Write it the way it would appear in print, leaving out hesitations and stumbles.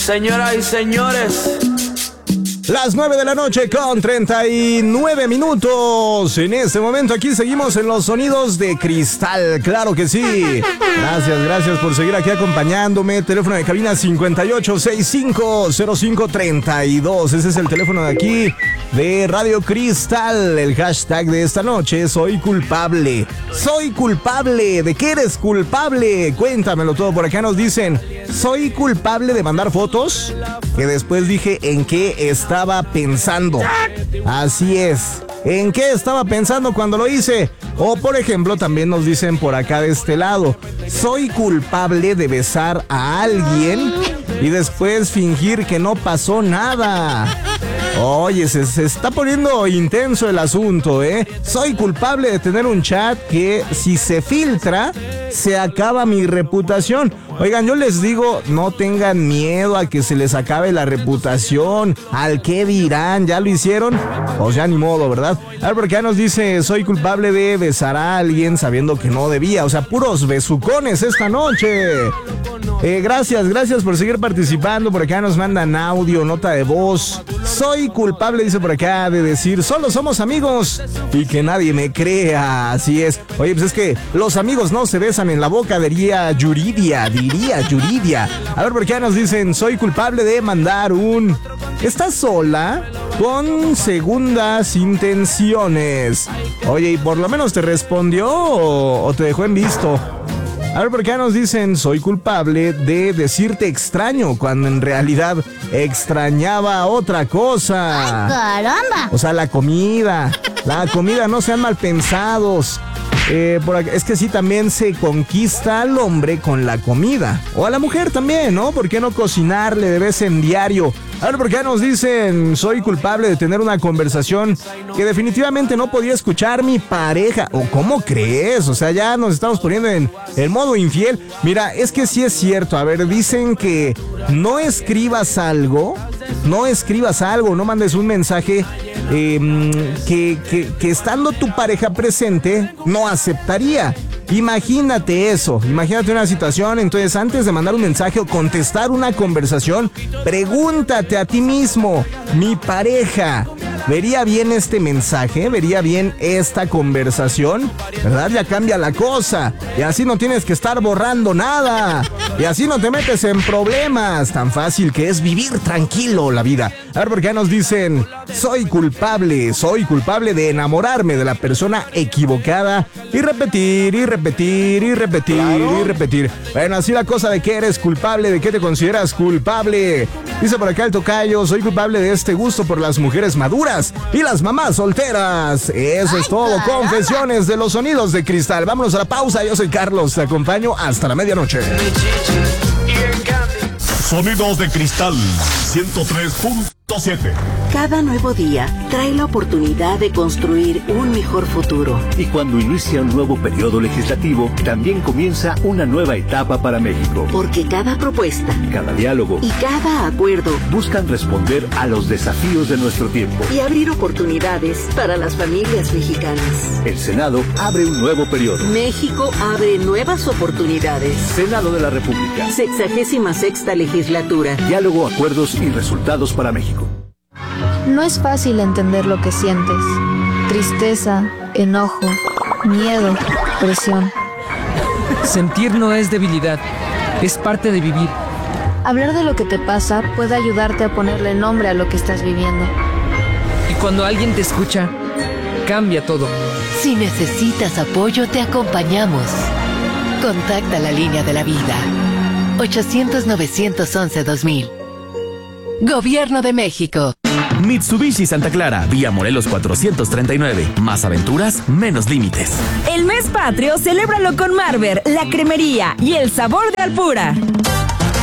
Señoras y señores, las 9 de la noche con 39 minutos. En este momento aquí seguimos en los sonidos de Cristal. Claro que sí. Gracias por seguir aquí acompañándome. Teléfono de cabina 58650532. Ese es el teléfono de aquí de Radio Cristal. El hashtag de esta noche: soy culpable. Soy culpable. ¿De qué eres culpable? Cuéntamelo todo. Por acá nos dicen: soy culpable de mandar fotos que después dije en qué estaba pensando. Así es. ¿En qué estaba pensando cuando lo hice? O por ejemplo, también nos dicen por acá de este lado: soy culpable de besar a alguien y después fingir que no pasó nada. Oye, se está poniendo intenso el asunto, ¿eh? Soy culpable de tener un chat que, si se filtra, se acaba mi reputación. Oigan, yo les digo, no tengan miedo a que se les acabe la reputación. ¿Al qué dirán? ¿Ya lo hicieron? Pues ya ni modo, ¿verdad? A ver, porque ya nos dice: soy culpable de besar a alguien sabiendo que no debía. O sea, puros besucones esta noche. Gracias por seguir participando. Por acá nos mandan audio, nota de voz. Soy culpable, dice por acá, de decir: solo somos amigos y que nadie me crea. Así es. Oye, pues es que los amigos no se besan en la boca, diría Yuridia. A ver, por acá nos dicen: soy culpable de mandar un ¿estás sola? Con segundas intenciones. Oye, ¿y por lo menos te respondió o te dejó en visto? A ver, por acá nos dicen: soy culpable de decirte extraño cuando en realidad extrañaba otra cosa. ¡Ay, caramba! O sea, la comida, no sean mal pensados. Por acá, es que sí, también se conquista al hombre con la comida. O a la mujer también, ¿no? ¿Por qué no cocinarle de vez en diario? A ver, por acá nos dicen: soy culpable de tener una conversación que definitivamente no podía escuchar mi pareja. ¿O cómo crees? O sea, ya nos estamos poniendo en el modo infiel. Mira, es que sí es cierto. A ver, dicen que no escribas algo, no mandes un mensaje que estando tu pareja presente no aceptaría. Imagínate eso, imagínate una situación. Entonces, antes de mandar un mensaje o contestar una conversación, pregúntate a ti mismo: ¿mi pareja vería bien este mensaje? ¿Vería bien esta conversación? ¿Verdad? Ya cambia la cosa. Y así no tienes que estar borrando nada. Y así no te metes en problemas. Tan fácil que es vivir tranquilo la vida. A ver, por qué nos dicen: soy culpable de enamorarme de la persona equivocada y repetir. Bueno, así la cosa. ¿De qué eres culpable? ¿De qué te consideras culpable? Dice por acá el tocayo: soy culpable de este gusto por las mujeres maduras y las mamás solteras. Eso es todo. Confesiones de los sonidos de Cristal. Vámonos a la pausa. Yo soy Carlos, te acompaño hasta la medianoche. Sonidos de Cristal 103.7. Cada nuevo día trae la oportunidad de construir un mejor futuro. Y cuando inicia un nuevo periodo legislativo, también comienza una nueva etapa para México. Porque cada propuesta, cada diálogo y cada acuerdo buscan responder a los desafíos de nuestro tiempo y abrir oportunidades para las familias mexicanas. El Senado abre un nuevo periodo. México abre nuevas oportunidades. Senado de la República. 66ª legislatura. Diálogo, acuerdos y resultados para México. No es fácil entender lo que sientes: tristeza, enojo, miedo, presión. Sentir no es debilidad, es parte de vivir. Hablar de lo que te pasa puede ayudarte a ponerle nombre a lo que estás viviendo. Y cuando alguien te escucha, cambia todo. Si necesitas apoyo, te acompañamos. Contacta la línea de la vida. 800-911-2000. Gobierno de México. Mitsubishi Santa Clara, vía Morelos 439. Más aventuras, menos límites. El mes patrio, celébralo con Marver, la cremería y el sabor de Alpura.